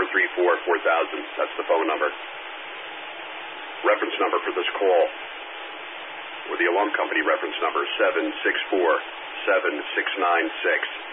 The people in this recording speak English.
4000. That's the phone number. Reference number for this call, or the alarm company reference number, 7647696.